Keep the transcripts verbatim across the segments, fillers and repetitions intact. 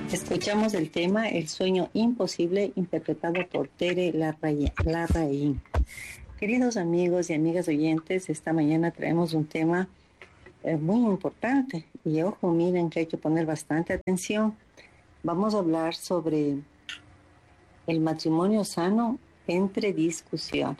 Escuchamos el tema El sueño imposible, interpretado por Tere Larraín. Queridos amigos y amigas oyentes, esta mañana traemos un tema eh, muy importante. Y ojo, miren que hay que poner bastante atención. Vamos a hablar sobre el matrimonio sano entre discusión.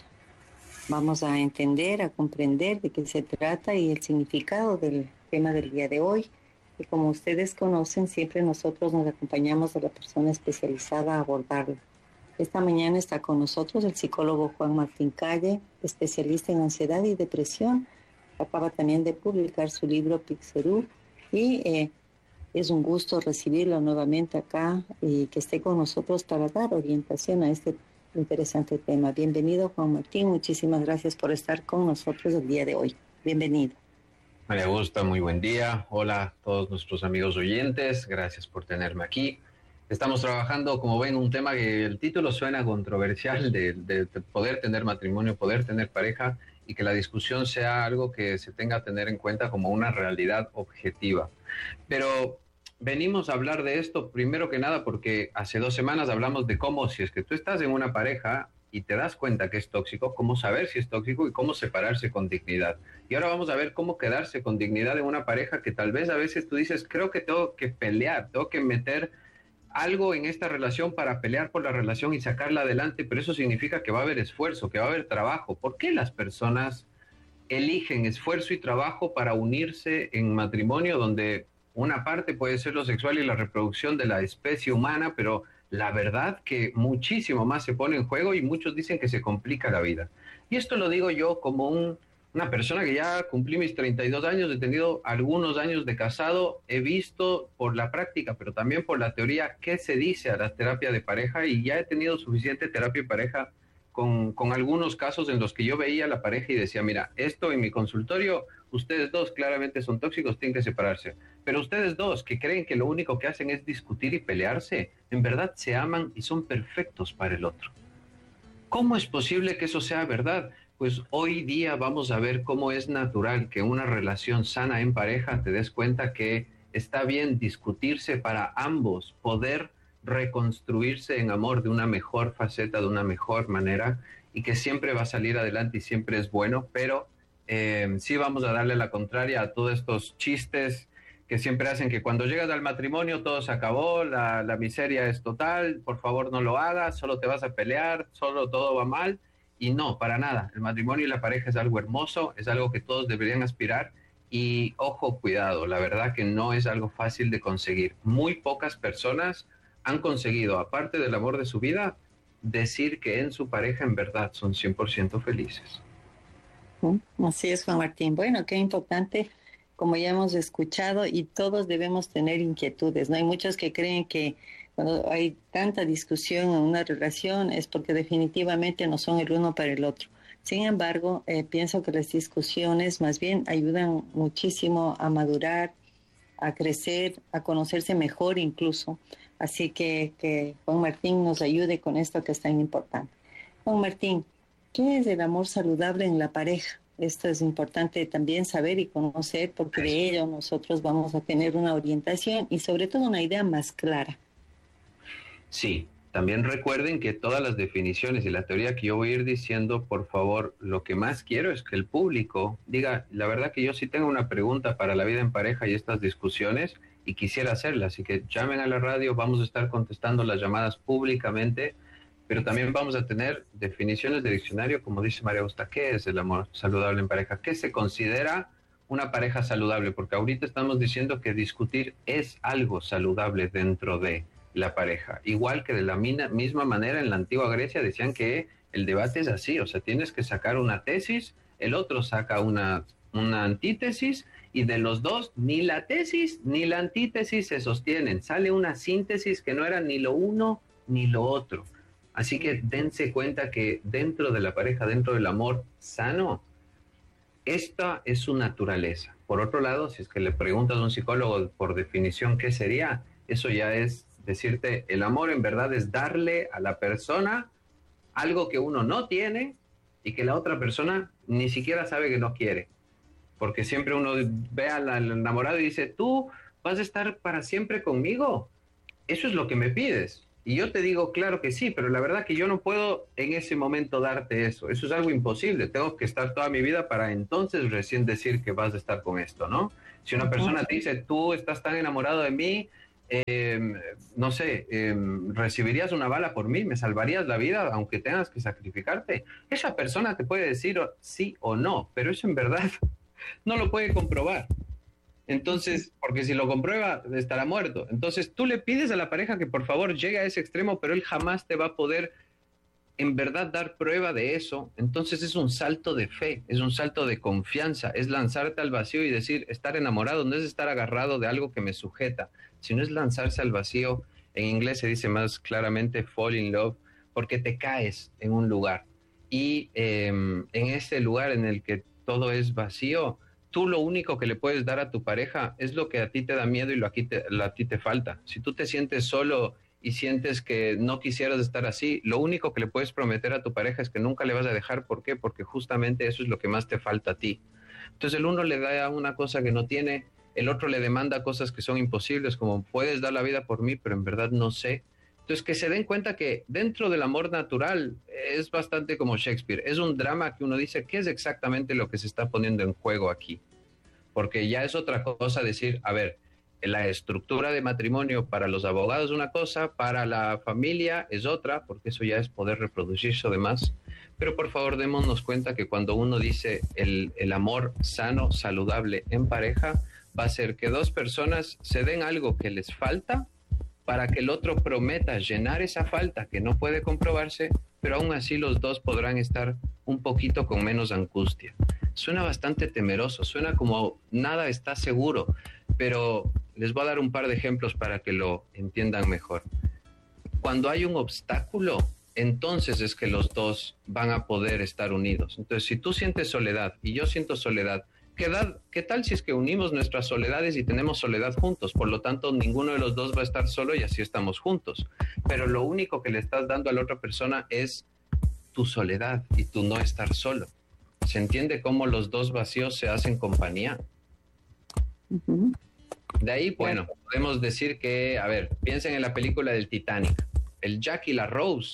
Vamos a entender, a comprender de qué se trata y el significado del tema del día de hoy. Y como ustedes conocen, siempre nosotros nos acompañamos de la persona especializada a abordarlo. Esta mañana está con nosotros el psicólogo Juan Martín Calle, especialista en ansiedad y depresión. Acaba también de publicar su libro Pixerú y eh, es un gusto recibirlo nuevamente acá y que esté con nosotros para dar orientación a este interesante tema. Bienvenido, Juan Martín. Muchísimas gracias por estar con nosotros el día de hoy. Bienvenido. María Augusta, muy buen día. Hola a todos nuestros amigos oyentes. Gracias por tenerme aquí. Estamos trabajando, como ven, un tema que el título suena controversial de, de, de poder tener matrimonio, poder tener pareja y que la discusión sea algo que se tenga a tener en cuenta como una realidad objetiva. Pero venimos a hablar de esto primero que nada porque hace dos semanas hablamos de cómo, si es que tú estás en una pareja y te das cuenta que es tóxico, cómo saber si es tóxico y cómo separarse con dignidad. Y ahora vamos a ver cómo quedarse con dignidad en una pareja que tal vez a veces tú dices, creo que tengo que pelear, tengo que meter algo en esta relación para pelear por la relación y sacarla adelante, pero eso significa que va a haber esfuerzo, que va a haber trabajo. ¿Por qué las personas eligen esfuerzo y trabajo para unirse en matrimonio donde una parte puede ser lo sexual y la reproducción de la especie humana, pero la verdad que muchísimo más se pone en juego y muchos dicen que se complica la vida? Y esto lo digo yo como un, una persona que ya cumplí mis treinta y dos años, he tenido algunos años de casado, he visto por la práctica, pero también por la teoría qué se dice a la terapia de pareja y ya he tenido suficiente terapia de pareja con, con algunos casos en los que yo veía a la pareja y decía, mira, esto en mi consultorio, ustedes dos claramente son tóxicos, tienen que separarse. Pero ustedes dos que creen que lo único que hacen es discutir y pelearse, en verdad se aman y son perfectos para el otro. ¿Cómo es posible que eso sea verdad? Pues hoy día vamos a ver cómo es natural que una relación sana en pareja te des cuenta que está bien discutirse para ambos poder reconstruirse en amor de una mejor faceta, de una mejor manera, y que siempre va a salir adelante y siempre es bueno, pero eh, sí vamos a darle la contraria a todos estos chistes que siempre hacen que cuando llegas al matrimonio todo se acabó, la, la miseria es total, por favor no lo hagas, solo te vas a pelear, solo todo va mal. Y no, para nada, el matrimonio y la pareja es algo hermoso, es algo que todos deberían aspirar y ojo, cuidado, la verdad que no es algo fácil de conseguir. Muy pocas personas han conseguido, aparte del amor de su vida, decir que en su pareja en verdad son cien por ciento felices. Así es, Juan Martín. Bueno, qué importante, como ya hemos escuchado, y todos debemos tener inquietudes, ¿no? Hay muchos que creen que cuando hay tanta discusión en una relación es porque definitivamente no son el uno para el otro. Sin embargo, eh, pienso que las discusiones más bien ayudan muchísimo a madurar, a crecer, a conocerse mejor incluso. Así que que Juan Martín nos ayude con esto que es tan importante. Juan Martín, ¿qué es el amor saludable en la pareja? Esto es importante también saber y conocer, porque de ello nosotros vamos a tener una orientación y sobre todo una idea más clara. Sí, también recuerden que todas las definiciones y la teoría que yo voy a ir diciendo, por favor, lo que más quiero es que el público diga, la verdad que yo sí tengo una pregunta para la vida en pareja y estas discusiones y quisiera hacerla, así que llamen a la radio, vamos a estar contestando las llamadas públicamente, pero también vamos a tener definiciones de diccionario, como dice María Augusta, ¿qué es el amor saludable en pareja? ¿Qué se considera una pareja saludable? Porque ahorita estamos diciendo que discutir es algo saludable dentro de la pareja. Igual que de la misma manera en la antigua Grecia decían que el debate es así, o sea, tienes que sacar una tesis, el otro saca una, una antítesis y de los dos ni la tesis ni la antítesis se sostienen, sale una síntesis que no era ni lo uno ni lo otro. Así que dense cuenta que dentro de la pareja, dentro del amor sano, esta es su naturaleza. Por otro lado, si es que le preguntas a un psicólogo por definición qué sería, eso ya es decirte, el amor en verdad es darle a la persona algo que uno no tiene y que la otra persona ni siquiera sabe que no quiere. Porque siempre uno ve al enamorado y dice, ¿tú vas a estar para siempre conmigo? eso es lo que me pides. Y yo te digo, claro que sí, pero la verdad que yo no puedo en ese momento darte eso. Eso es algo imposible. Tengo que estar toda mi vida para entonces recién decir que vas a estar con esto, ¿no? Si una persona te dice, tú estás tan enamorado de mí, eh, no sé, eh, recibirías una bala por mí, me salvarías la vida aunque tengas que sacrificarte. Esa persona te puede decir sí o no, pero eso en verdad no lo puede comprobar. Entonces, porque si lo comprueba, estará muerto. Entonces, tú le pides a la pareja que por favor llegue a ese extremo, pero él jamás te va a poder en verdad dar prueba de eso. Entonces es un salto de fe, es un salto de confianza, es lanzarte al vacío y decir, estar enamorado no es estar agarrado de algo que me sujeta, sino es lanzarse al vacío. En inglés se dice más claramente fall in love, porque te caes en un lugar. Y eh, en ese lugar en el que todo es vacío, tú lo único que le puedes dar a tu pareja es lo que a ti te da miedo y lo que a ti te, lo a ti te falta. Si tú te sientes solo y sientes que no quisieras estar así, lo único que le puedes prometer a tu pareja es que nunca le vas a dejar. ¿Por qué? Porque justamente eso es lo que más te falta a ti. Entonces el uno le da una cosa que no tiene, el otro le demanda cosas que son imposibles, como puedes dar la vida por mí, pero en verdad no sé. Entonces que se den cuenta que dentro del amor natural es bastante como Shakespeare, es un drama que uno dice, ¿qué es exactamente lo que se está poniendo en juego aquí? Porque ya es otra cosa decir, a ver, la estructura de matrimonio para los abogados es una cosa, para la familia es otra, porque eso ya es poder reproducirse o demás. Pero por favor démonos cuenta que cuando uno dice el, el amor sano, saludable en pareja, va a ser que dos personas se den algo que les falta para que el otro prometa llenar esa falta que no puede comprobarse, pero aún así los dos podrán estar un poquito con menos angustia. Suena bastante temeroso, suena como nada está seguro, pero les voy a dar un par de ejemplos para que lo entiendan mejor. Cuando hay un obstáculo, entonces es que los dos van a poder estar unidos. Entonces, si tú sientes soledad y yo siento soledad, ¿Qué, da, ¿qué tal si es que unimos nuestras soledades y tenemos soledad juntos? Por lo tanto, ninguno de los dos va a estar solo y así estamos juntos. Pero lo único que le estás dando a la otra persona es tu soledad y tu no estar solo. ¿Se entiende cómo los dos vacíos se hacen compañía? Uh-huh. De ahí, bueno, podemos decir que, a ver, piensen en la película del Titanic. El Jack y la Rose,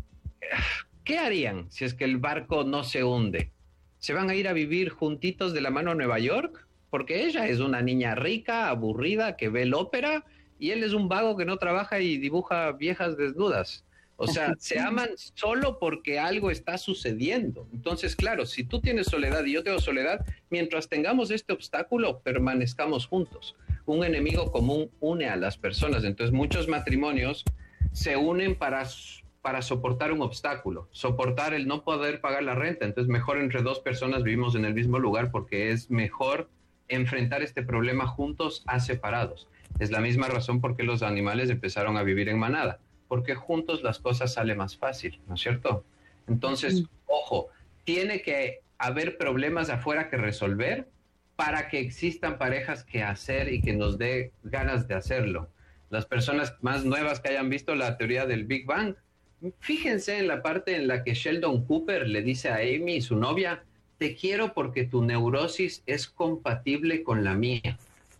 ¿qué harían si es que el barco no se hunde? ¿Se van a ir a vivir juntitos de la mano a Nueva York? Porque ella es una niña rica, aburrida, que ve el ópera, y él es un vago que no trabaja y dibuja viejas desnudas. O sea, se aman solo porque algo está sucediendo. Entonces, claro, si tú tienes soledad y yo tengo soledad, mientras tengamos este obstáculo, permanezcamos juntos. Un enemigo común une a las personas. Entonces, muchos matrimonios se unen para... para soportar un obstáculo, soportar el no poder pagar la renta. Entonces mejor entre dos personas vivimos en el mismo lugar porque es mejor enfrentar este problema juntos a separados. Es la misma razón por qué los animales empezaron a vivir en manada, porque juntos las cosas salen más fácil, ¿no es cierto? Entonces, ojo, tiene que haber problemas afuera que resolver para que existan parejas que hacer y que nos dé ganas de hacerlo. Las personas más nuevas que hayan visto la teoría del Big Bang, fíjense en la parte en la que Sheldon Cooper le dice a Amy, su novia, te quiero porque tu neurosis es compatible con la mía.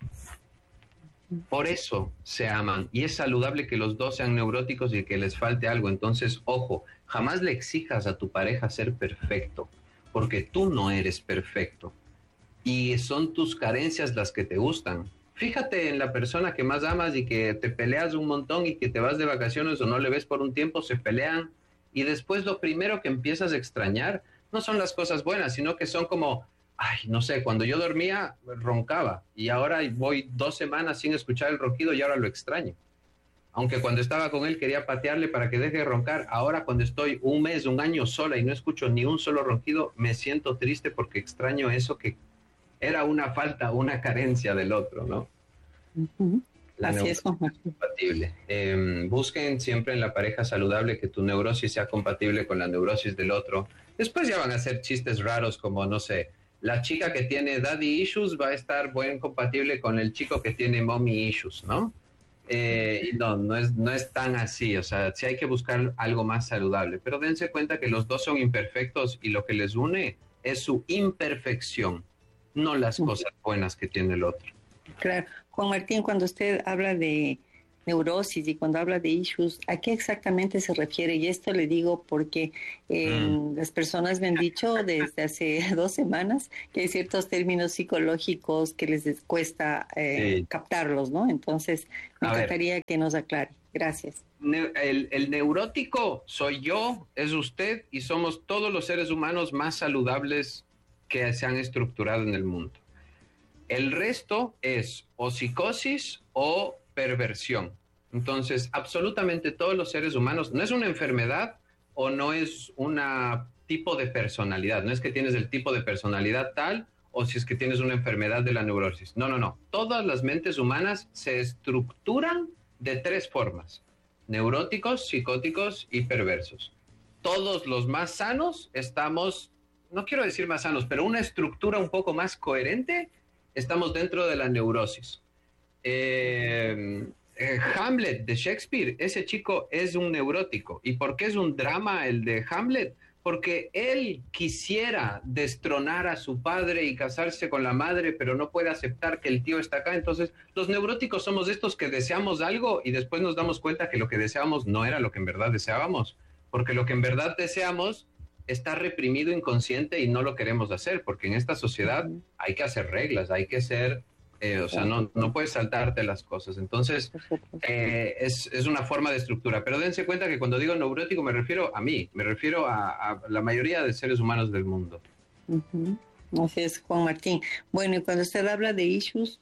Por eso se aman y es saludable que los dos sean neuróticos y que les falte algo. Entonces, ojo, jamás le exijas a tu pareja ser perfecto, porque tú no eres perfecto y son tus carencias las que te gustan. Fíjate en la persona que más amas y que te peleas un montón y que te vas de vacaciones o no le ves por un tiempo, se pelean y después lo primero que empiezas a extrañar no son las cosas buenas, sino que son como, ay, no sé, cuando yo dormía roncaba y ahora voy dos semanas sin escuchar el ronquido y ahora lo extraño. Aunque cuando estaba con él quería patearle para que deje de roncar, ahora cuando estoy un mes, un año sola y no escucho ni un solo ronquido, me siento triste porque extraño eso que era una falta, una carencia del otro, ¿no? Uh-huh. La Así es, neurosis es compatible. Eh, busquen siempre en la pareja saludable que tu neurosis sea compatible con la neurosis del otro. Después ya van a hacer chistes raros como, no sé, la chica que tiene daddy issues va a estar buen compatible con el chico que tiene mommy issues, ¿no? Eh, y no, no es, no es tan así. O sea, sí hay que buscar algo más saludable. Pero dense cuenta que los dos son imperfectos y lo que les une es su imperfección, no las cosas buenas que tiene el otro. Claro. Juan Martín, cuando usted habla de neurosis y cuando habla de issues, ¿a qué exactamente se refiere? Y esto le digo porque eh, mm. las personas me han dicho desde hace dos semanas que hay ciertos términos psicológicos que les cuesta eh, sí. captarlos, ¿no? Entonces, me a encantaría ver. que nos aclare. Gracias. El, el neurótico soy yo, es usted y somos todos los seres humanos más saludables que se han estructurado en el mundo. El resto es o psicosis o perversión. Entonces, absolutamente todos los seres humanos, no es una enfermedad o no es un tipo de personalidad, no es que tienes el tipo de personalidad tal o si es que tienes una enfermedad de la neurosis. No, no, no. Todas las mentes humanas se estructuran de tres formas: neuróticos, psicóticos y perversos. Todos los más sanos estamos, no quiero decir más sanos, pero una estructura un poco más coherente, estamos dentro de la neurosis. Eh, eh, Hamlet de Shakespeare, ese chico es un neurótico. ¿Y por qué es un drama el de Hamlet? Porque él quisiera destronar a su padre y casarse con la madre, pero no puede aceptar que el tío está acá. Entonces, los neuróticos somos estos que deseamos algo y después nos damos cuenta que lo que deseábamos no era lo que en verdad deseábamos, porque lo que en verdad deseamos está reprimido inconsciente y no lo queremos hacer, porque en esta sociedad hay que hacer reglas, hay que ser... Eh, o sea, no, no puedes saltarte las cosas. Entonces, eh, es, es una forma de estructura. Pero dense cuenta que cuando digo neurótico me refiero a mí, me refiero a, a la mayoría de seres humanos del mundo. Uh-huh. Así es, Juan Martín. Bueno, y cuando usted habla de issues...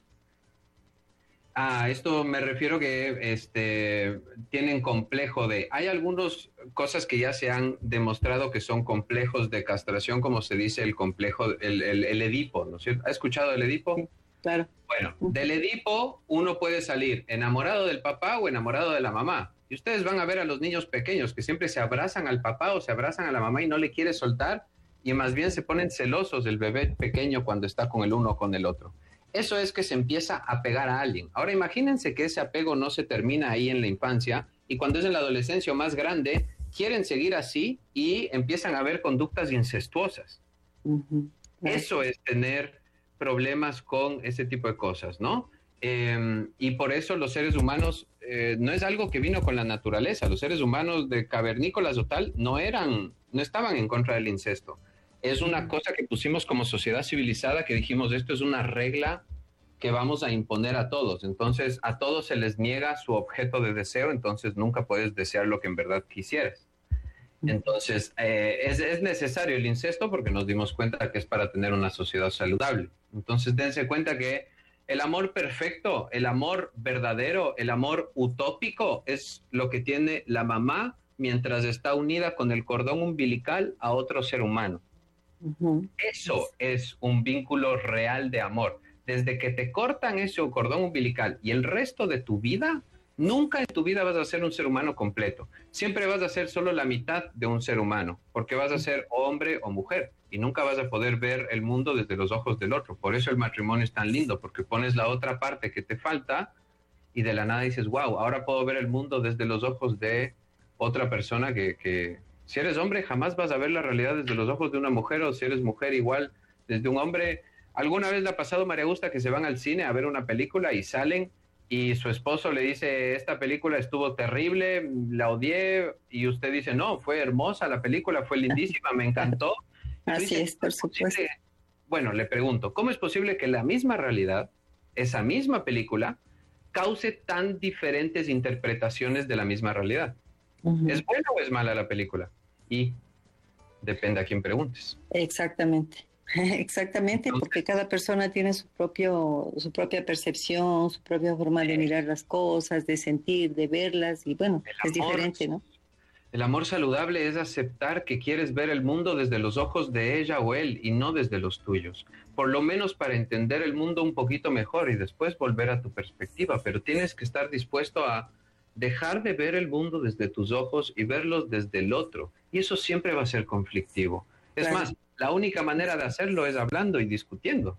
Ah, esto me refiero que este, tienen complejo de... Hay algunas cosas que ya se han demostrado que son complejos de castración, como se dice el complejo, el, el, el Edipo, ¿no es cierto? ¿Ha escuchado el Edipo? Sí. Claro. Bueno, del Edipo uno puede salir enamorado del papá o enamorado de la mamá. Y ustedes van a ver a los niños pequeños que siempre se abrazan al papá o se abrazan a la mamá y no le quiere soltar y más bien se ponen celosos del bebé pequeño cuando está con el uno o con el otro. Eso es que se empieza a pegar a alguien. Ahora imagínense que ese apego no se termina ahí en la infancia y cuando es en la adolescencia o más grande quieren seguir así y empiezan a haber conductas incestuosas. Uh-huh. Eso es tener problemas con ese tipo de cosas, ¿no? Eh, y por eso los seres humanos, eh, no es algo que vino con la naturaleza, los seres humanos de cavernícolas o tal, no eran, no estaban en contra del incesto. Es una cosa que pusimos como sociedad civilizada, que dijimos, esto es una regla que vamos a imponer a todos. Entonces, a todos se les niega su objeto de deseo, entonces nunca puedes desear lo que en verdad quisieras. Entonces, eh, es, es necesario el incesto porque nos dimos cuenta que es para tener una sociedad saludable. Entonces, dense cuenta que el amor perfecto, el amor verdadero, el amor utópico es lo que tiene la mamá mientras está unida con el cordón umbilical a otro ser humano. Uh-huh. Eso es un vínculo real de amor. Desde que te cortan ese cordón umbilical y el resto de tu vida, nunca en tu vida vas a ser un ser humano completo. Siempre vas a ser solo la mitad de un ser humano, porque vas a ser hombre o mujer y nunca vas a poder ver el mundo desde los ojos del otro. Por eso el matrimonio es tan lindo, porque pones la otra parte que te falta y de la nada dices, wow, ahora puedo ver el mundo desde los ojos de otra persona que, que si eres hombre jamás vas a ver la realidad desde los ojos de una mujer, o si eres mujer igual desde un hombre. ¿Alguna vez le ha pasado, María Augusta, que se van al cine a ver una película y salen y su esposo le dice, esta película estuvo terrible, la odié, y usted dice, no, fue hermosa la película, fue lindísima, me encantó? Así dice, es, por supuesto. Bueno, le pregunto, ¿cómo es posible que la misma realidad, esa misma película, cause tan diferentes interpretaciones de la misma realidad? Uh-huh. ¿Es buena o es mala la película? Y depende a quién preguntes. Exactamente. Exactamente, porque cada persona tiene su propio, su propia percepción, su propia forma de mirar las cosas, de sentir, de verlas, y bueno, es diferente, ¿no? El amor saludable es aceptar que quieres ver el mundo desde los ojos de ella o él y no desde los tuyos, por lo menos para entender el mundo un poquito mejor y después volver a tu perspectiva, pero tienes que estar dispuesto a dejar de ver el mundo desde tus ojos y verlos desde el otro, y eso siempre va a ser conflictivo. Es claro. Más, la única manera de hacerlo es hablando y discutiendo.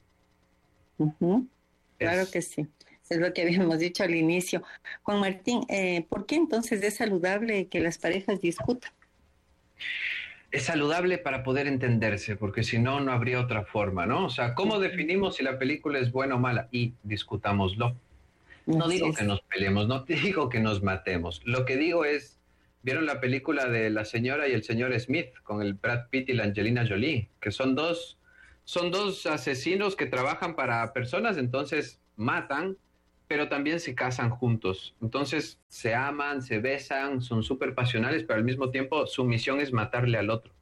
Uh-huh. Claro es... que sí. Es lo que habíamos dicho al inicio. Juan Martín, eh, ¿por qué entonces es saludable que las parejas discutan? Es saludable para poder entenderse, porque si no, no habría otra forma, ¿no? O sea, ¿cómo definimos si la película es buena o mala? Y discutámoslo. No Así digo es. que nos peleemos, no digo que nos matemos. Lo que digo es, ¿vieron la película de La señora y el señor Smith con el Brad Pitt y la Angelina Jolie? Que son dos, son dos asesinos que trabajan para personas, entonces matan, pero también se casan juntos. Entonces se aman, se besan, son súper pasionales, pero al mismo tiempo su misión es matarle al otro.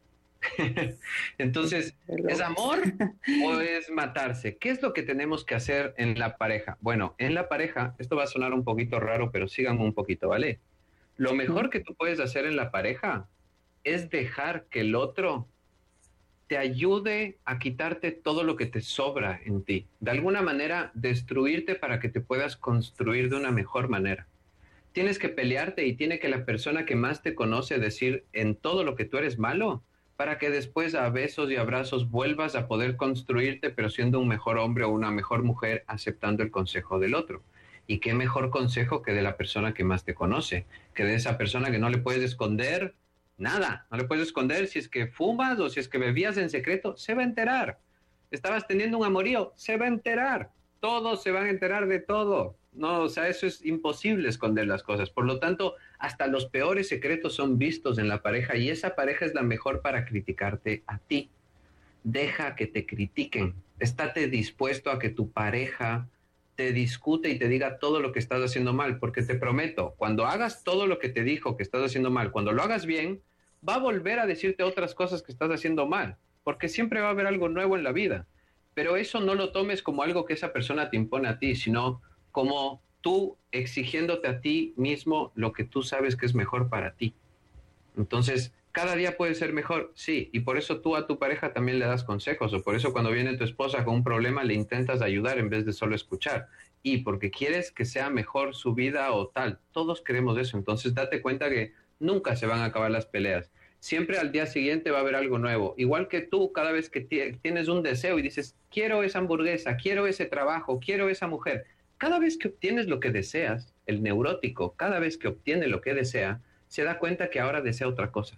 Entonces, De ¿es locos. amor o es matarse? ¿Qué es lo que tenemos que hacer en la pareja? Bueno, en la pareja, esto va a sonar un poquito raro, pero síganme un poquito, ¿vale? Lo Ujú. mejor que tú puedes hacer en la pareja es dejar que el otro te ayude a quitarte todo lo que te sobra en ti. De alguna manera, destruirte para que te puedas construir de una mejor manera. Tienes que pelearte y tiene que la persona que más te conoce decir en todo lo que tú eres malo, para que después a besos y abrazos vuelvas a poder construirte, pero siendo un mejor hombre o una mejor mujer, aceptando el consejo del otro. Y qué mejor consejo que de la persona que más te conoce, que de esa persona que no le puedes esconder nada, no le puedes esconder si es que fumas o si es que bebías en secreto, se va a enterar. Estabas teniendo un amorío, se va a enterar. Todos se van a enterar de todo. No, o sea, eso es imposible esconder las cosas. Por lo tanto, hasta los peores secretos son vistos en la pareja y esa pareja es la mejor para criticarte a ti. Deja que te critiquen. Estate dispuesto a que tu pareja te discute y te diga todo lo que estás haciendo mal, porque te prometo, cuando hagas todo lo que te dijo que estás haciendo mal, cuando lo hagas bien, va a volver a decirte otras cosas que estás haciendo mal, porque siempre va a haber algo nuevo en la vida. Pero eso no lo tomes como algo que esa persona te impone a ti, sino como tú exigiéndote a ti mismo lo que tú sabes que es mejor para ti. Entonces, cada día puede ser mejor, sí, y por eso tú a tu pareja también le das consejos, o por eso cuando viene tu esposa con un problema le intentas ayudar en vez de solo escuchar, y porque quieres que sea mejor su vida o tal, todos queremos eso, entonces date cuenta que nunca se van a acabar las peleas, siempre al día siguiente va a haber algo nuevo, igual que tú cada vez que tienes un deseo y dices, quiero esa hamburguesa, quiero ese trabajo, quiero esa mujer, cada vez que obtienes lo que deseas, el neurótico, cada vez que obtiene lo que desea, se da cuenta que ahora desea otra cosa.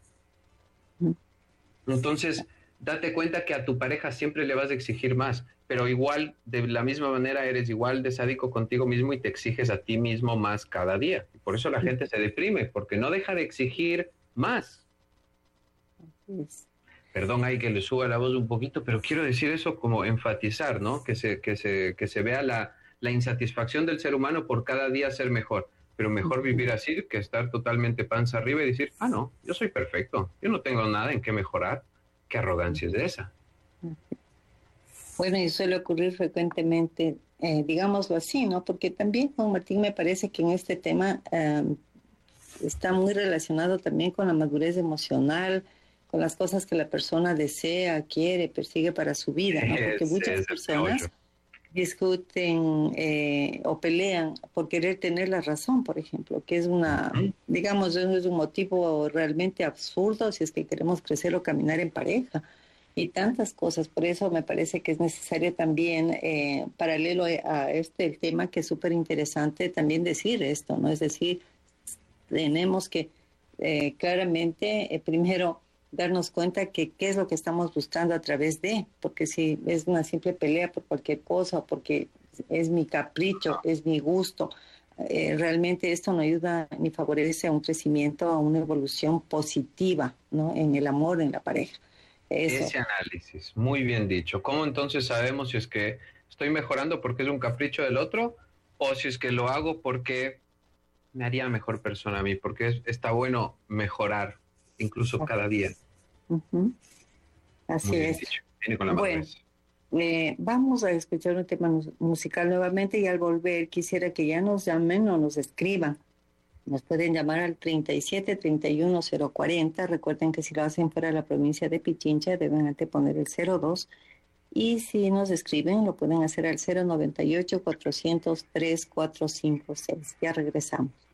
Entonces, date cuenta que a tu pareja siempre le vas a exigir más, pero igual, de la misma manera, eres igual de sádico contigo mismo y te exiges a ti mismo más cada día. Por eso la gente se deprime, porque no deja de exigir más. Es- Perdón, hay que le suba la voz un poquito, pero quiero decir eso como enfatizar, ¿no? Que se, que se, que se vea la, la insatisfacción del ser humano por cada día ser mejor. Pero mejor vivir así que estar totalmente panza arriba y decir, ah, no, yo soy perfecto, yo no tengo nada en qué mejorar. ¿Qué arrogancia es esa? Bueno, y suele ocurrir frecuentemente, eh, digámoslo así, ¿no? Porque también, Juan Martín, me parece que en este tema eh, está muy relacionado también con la madurez emocional, con las cosas que la persona desea, quiere, persigue para su vida, ¿no? Porque Es, muchas es el meollo. personas discuten eh, o pelean por querer tener la razón, por ejemplo, que es una, ¿Mm? digamos, es un motivo realmente absurdo si es que queremos crecer o caminar en pareja y tantas cosas. Por eso me parece que es necesario también, eh, paralelo a este el tema, que es súper interesante también decir esto, ¿no? Es decir, tenemos que eh, claramente, eh, primero, darnos cuenta que qué es lo que estamos buscando a través de, porque si es una simple pelea por cualquier cosa, porque es mi capricho, es mi gusto, eh, realmente esto no ayuda ni favorece a un crecimiento, a una evolución positiva, ¿no? En el amor, en la pareja. Eso. Ese análisis, muy bien dicho. ¿Cómo entonces sabemos si es que estoy mejorando porque es un capricho del otro o si es que lo hago porque me haría mejor persona a mí? Porque es, está bueno mejorar incluso cada día. Uh-huh. Así Muy bien es. dicho. Viene con la Bueno, madurez. eh, vamos a escuchar un tema mus- musical nuevamente y al volver quisiera que ya nos llamen o nos escriban. Nos pueden llamar al treinta y siete, treinta y uno, cero cuarenta. Recuerden que si lo hacen fuera de la provincia de Pichincha deben anteponer el cero dos. Y si nos escriben lo pueden hacer al cero noventa y ocho, cuatrocientos, tres cuatro cinco seis. Ya regresamos.